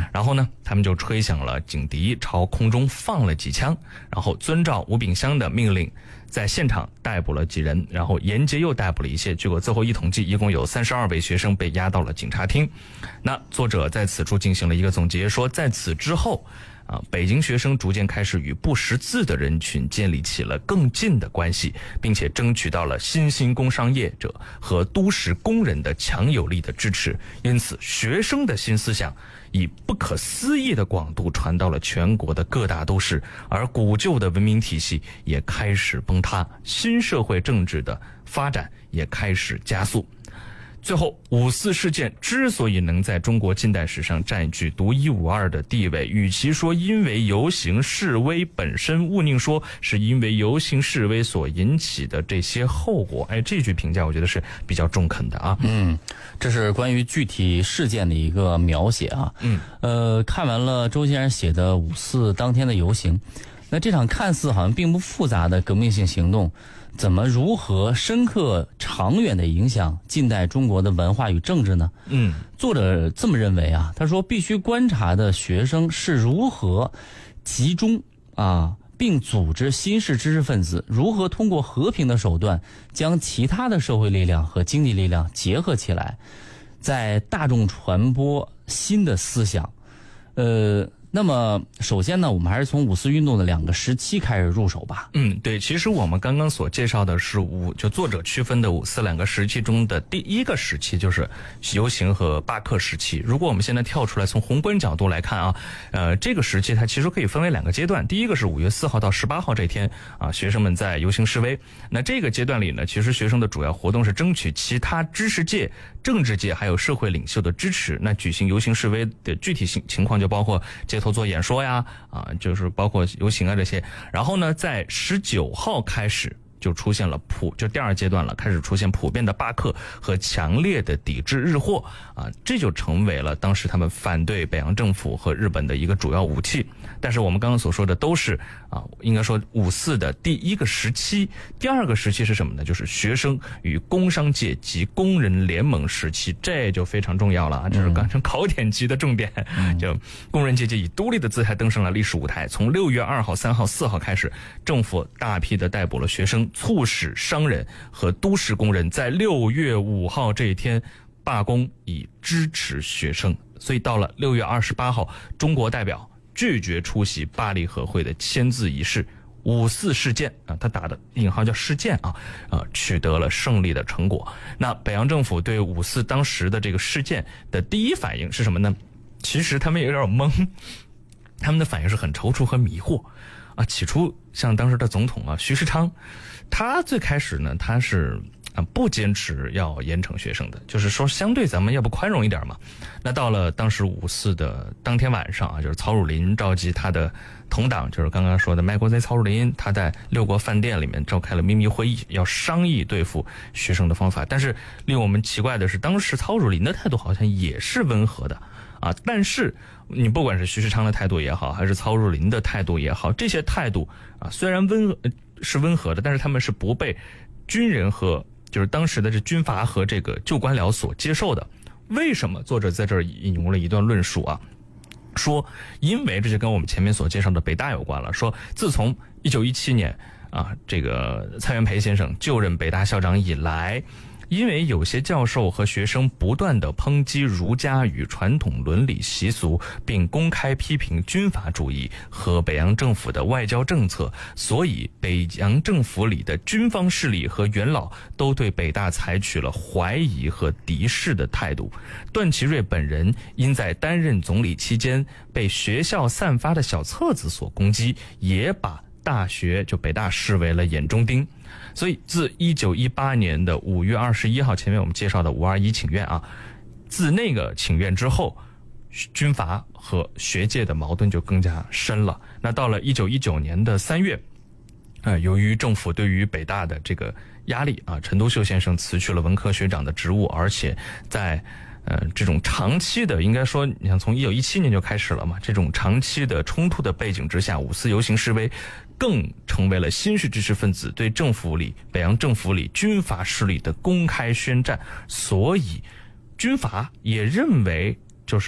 然后呢，他们就吹响了警笛，朝空中放了几枪，然后遵照吴炳湘的命令，在现场逮捕了几人，然后沿街又逮捕了一些。结果最后一统计，一共有32位学生被押到了警察厅。那作者在此处进行了一个总结，说在此之后北京学生逐渐开始与不识字的人群建立起了更近的关系，并且争取到了新兴工商业者和都市工人的强有力的支持。因此，学生的新思想以不可思议的广度传到了全国的各大都市，而古旧的文明体系也开始崩塌，新社会政治的发展也开始加速。最后，5·4事件之所以能在中国近代史上占据独一无二的地位，与其说因为游行示威本身，勿宁说是因为游行示威所引起的这些后果。这句评价我觉得是比较中肯的啊。 这是关于具体事件的一个描写啊。看完了周先生写的5·4当天的游行，那这场看似好像并不复杂的革命性行动，如何深刻长远的影响近代中国的文化与政治呢？作者这么认为啊，他说必须观察的学生是如何集中并组织新式知识分子，如何通过和平的手段将其他的社会力量和经济力量结合起来，在大众传播新的思想。那么首先呢，我们还是从5·4运动的2个时期开始入手吧。 对，其实我们刚刚所介绍的是就作者区分的5·4两个时期中的第一个时期，就是游行和罢课时期。如果我们现在跳出来从宏观角度来看啊，这个时期它其实可以分为2个阶段。第一个是5月4号到18号这天学生们在游行示威。那这个阶段里呢，其实学生的主要活动是争取其他知识界、政治界还有社会领袖的支持。那举行游行示威的具体情况就包括街头做演说呀，就是包括游行啊这些。然后呢，在19号开始就出现了就第2阶段了，开始出现普遍的罢课和强烈的抵制日货这就成为了当时他们反对北洋政府和日本的一个主要武器。但是我们刚刚所说的都是应该说5·4的第一个时期。第2个时期是什么呢？就是学生与工商界及工人联盟时期，这就非常重要了这是刚成考点级的重点。就工人阶级以独立的姿态登上了历史舞台。从6月2号、3号、4号开始，政府大批的逮捕了学生，促使商人和都市工人在6月5号这一天罢工，以支持学生。所以到了6月28号，中国代表拒绝出席巴黎和会的签字仪式。5·4事件他打的引号叫事件取得了胜利的成果。那北洋政府对5·4当时的这个事件的第一反应是什么呢？其实他们也有点懵，他们的反应是很踌躇和迷惑起初像当时的总统徐世昌，他最开始呢，他是不坚持要严惩学生的，就是说相对咱们要不宽容一点嘛。那到了当时5·4的当天晚上就是曹汝霖召集他的同党，就是刚刚说的麦国贼曹汝霖，他在6国饭店里面召开了秘密会议，要商议对付学生的方法。但是令我们奇怪的是，当时曹汝霖的态度好像也是温和的但是你不管是徐世昌的态度也好，还是曹汝霖的态度也好，这些态度虽然是温和的，但是他们是不被军人和就是当时的这军阀和这个旧官僚所接受的。为什么？作者在这儿引用了一段论述说因为这就跟我们前面所介绍的北大有关了。说自从1917年这个蔡元培先生就任北大校长以来，因为有些教授和学生不断地抨击儒家与传统伦理习俗，并公开批评军阀主义和北洋政府的外交政策，所以北洋政府里的军方势力和元老都对北大采取了怀疑和敌视的态度。段祺瑞本人因在担任总理期间被学校散发的小册子所攻击，也把大学就北大视为了眼中钉。所以自1918年的5月21号，前面我们介绍的5·21请愿自那个请愿之后，军阀和学界的矛盾就更加深了。那到了1919年的3月，由于政府对于北大的这个压力陈独秀先生辞去了文科学长的职务，而且在这种长期的，应该说你像从1917年就开始了嘛，这种长期的冲突的背景之下，5·4游行示威更成为了新式知识分子对北洋政府里军阀势力的公开宣战。所以军阀也认为就是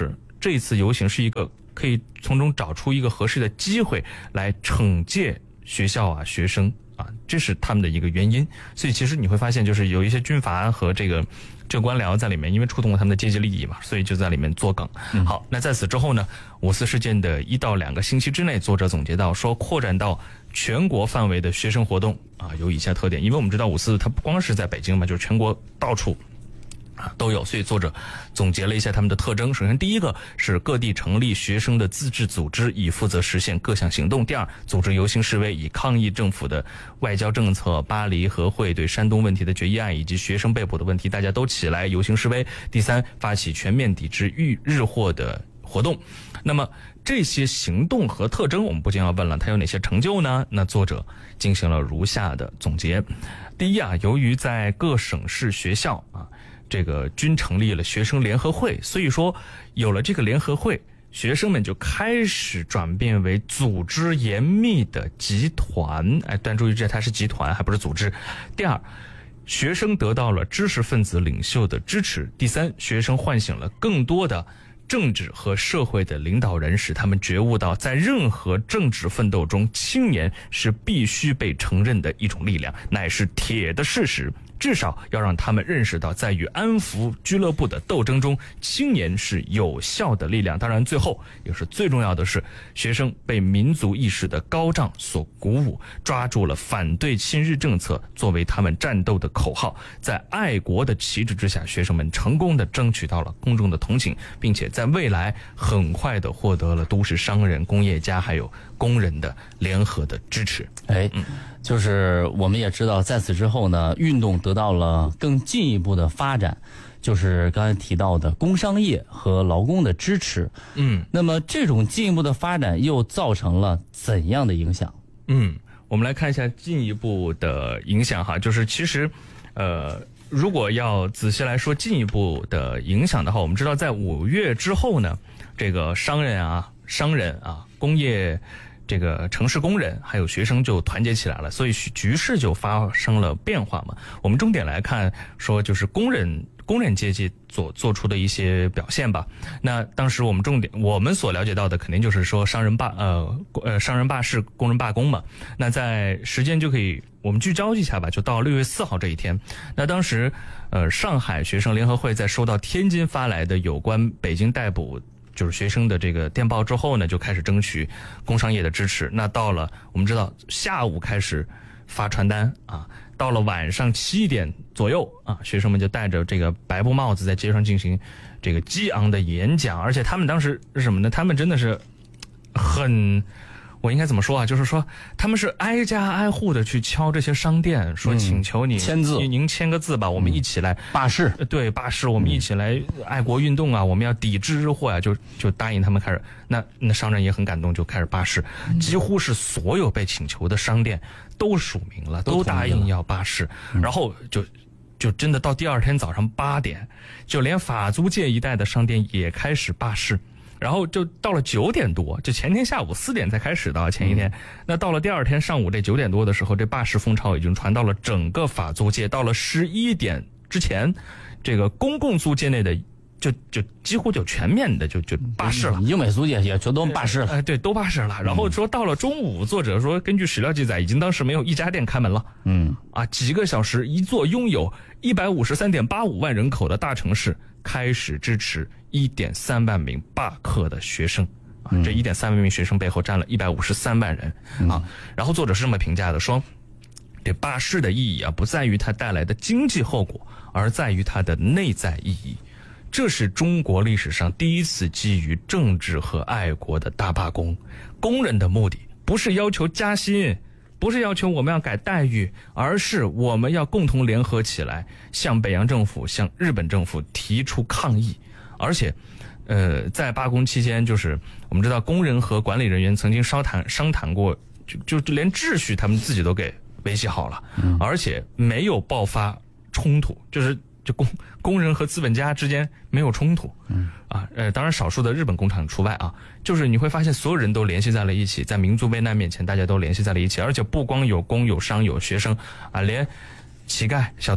这一次游行是一个可以从中找出一个合适的机会来惩戒学校啊、学生啊，这是他们的一个原因。所以其实你会发现，就是有一些军阀和这个官僚在里面，因为触动了他们的阶级利益嘛，所以就在里面作梗。好，那在此之后呢，5·4事件的1到2个星期之内，作者总结到说，扩展到全国范围的学生活动啊，有以下特点。因为我们知道5·4它不光是在北京嘛，就是全国到处都有，所以作者总结了一下他们的特征。首先第一个是各地成立学生的自治组织，以负责实现各项行动。第二，组织游行示威，以抗议政府的外交政策、巴黎和会对山东问题的决议案以及学生被捕的问题，大家都起来游行示威。第三，发起全面抵制日货的活动。那么这些行动和特征，我们不禁要问了，它有哪些成就呢？那作者进行了如下的总结。第一啊，由于在各省市学校啊，这个均成立了学生联合会，所以说有了这个联合会，学生们就开始转变为组织严密的集团。但注意这它是集团还不是组织。第二，学生得到了知识分子领袖的支持。第三，学生唤醒了更多的政治和社会的领导人，使他们觉悟到在任何政治奋斗中，青年是必须被承认的一种力量，乃是铁的事实。至少要让他们认识到，在与安福俱乐部的斗争中，青年是有效的力量。当然最后也是最重要的是，学生被民族意识的高涨所鼓舞，抓住了反对亲日政策作为他们战斗的口号。在爱国的旗帜之下，学生们成功地争取到了公众的同情，并且在未来很快地获得了都市商人、工业家还有工人的联合的支持。 就是我们也知道，在此之后呢，运动得到了更进一步的发展，就是刚才提到的工商业和劳工的支持。那么这种进一步的发展又造成了怎样的影响？ 我们来看一下进一步的影响哈，就是其实如果要仔细来说进一步的影响的话，我们知道在5月之后呢，这个商人啊、工业这个城市工人还有学生就团结起来了，所以局势就发生了变化嘛。我们重点来看说，就是工人阶级做出的一些表现吧。那当时我们所了解到的肯定就是说商人罢市、工人罢工嘛。那在时间就可以我们聚焦一下吧，就到6月4号这一天。那当时上海学生联合会在收到天津发来的有关北京逮捕就是学生的这个电报之后呢，就开始争取工商业的支持。那到了我们知道下午开始发传单啊，到了晚上7点左右啊，学生们就戴着这个白布帽子在街上进行这个激昂的演讲。而且他们当时是什么呢？他们真的是我应该怎么说啊？就是说他们是挨家挨户的去敲这些商店，说请求你签字， 您签个字吧，我们一起来罢市。 对，罢市，我们一起来爱国运动啊，我们要抵制日货啊，就答应他们开始。那商人也很感动，就开始罢市。几乎是所有被请求的商店都署名了，都答应要罢市。然后就真的到第二天早上8点，就连法租界一带的商店也开始罢市。然后就到了9点多，就前天下午4点才开始的前一天。那到了第二天上午这9点多的时候，这罢市风潮已经传到了整个法租界。到了11点之前，这个公共租界内的就几乎就全面的就罢市了。 英美租界也全都罢市了。 对，都罢市了。然后说到了中午，作者说根据史料记载，已经当时没有一家店开门了。几个小时，一座拥有153.85万人口的大城市开始支持1.3万名罢课的学生这1.3万名学生背后站了153万人然后作者是这么评价的，说这罢市的意义啊，不在于它带来的经济后果，而在于它的内在意义。这是中国历史上第一次基于政治和爱国的大罢工。工人的目的不是要求加薪，不是要求我们要改待遇，而是我们要共同联合起来，向北洋政府、向日本政府提出抗议。而且在罢工期间，就是我们知道工人和管理人员曾经商谈过，就连秩序他们自己都给维系好了，而且没有爆发冲突，就工人和资本家之间没有冲突，当然少数的日本工厂除外啊。就是你会发现所有人都联系在了一起，在民族危难面前，大家都联系在了一起，而且不光有工有商有学生啊，连乞丐、小偷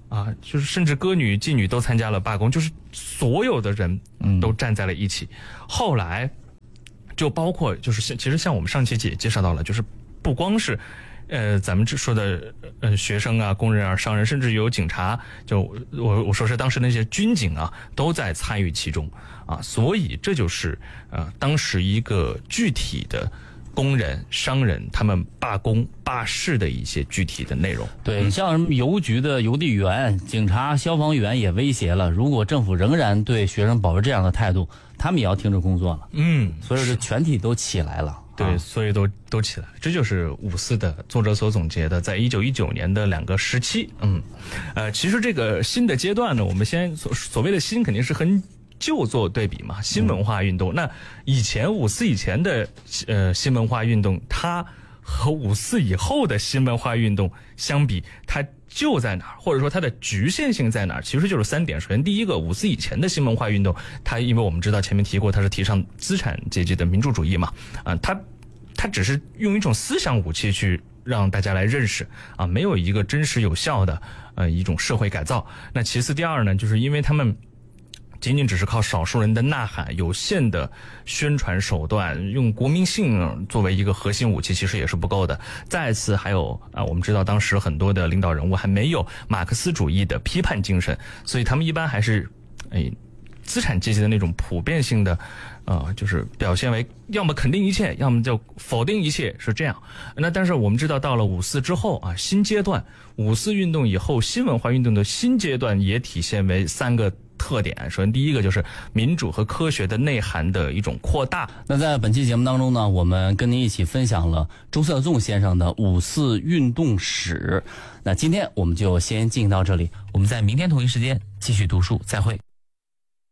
啊，就是甚至歌女妓女都参加了罢工，就是所有的人都站在了一起。后来就包括就是其实像我们上期也介绍到了，就是不光是咱们这说的学生啊、工人啊、商人，甚至有警察，就我说是当时那些军警啊，都在参与其中啊，所以这就是当时一个具体的工人、商人他们罢工罢市的一些具体的内容。 对，像什么邮局的邮递员、警察、消防员也威胁了，如果政府仍然对学生保持这样的态度，他们也要停止工作了。所以这全体都起来了。 对，所以都起来，这就是5·4的作者所总结的，在1919年的2个时期。其实这个新的阶段呢，我们先所谓的新，肯定是和旧做对比嘛，新文化运动。那以前5·4以前的新文化运动，它和5·4以后的新文化运动相比，它就在哪儿，或者说它的局限性在哪儿？其实就是3点。首先，第一个，5·4以前的新文化运动，它因为我们知道前面提过，它是提倡资产阶级的民主主义嘛，它只是用一种思想武器去让大家来认识啊，没有一个真实有效的一种社会改造。那其次，第二呢，就是因为他们仅仅只是靠少数人的呐喊、有限的宣传手段，用国民性作为一个核心武器，其实也是不够的。再次还有我们知道当时很多的领导人物还没有马克思主义的批判精神，所以他们一般还是资产阶级的那种普遍性的就是表现为要么肯定一切，要么就否定一切，是这样。那但是我们知道到了5·4之后啊，新阶段5·4运动以后，新文化运动的新阶段也体现为3个特点。首先第一个就是民主和科学的内涵的一种扩大。 那在本期节目当中呢，我们跟您一起分享了周色纵先生的5·4运动史。那今天我们就先进行到这里，我们在明天同一时间继续读书，再会。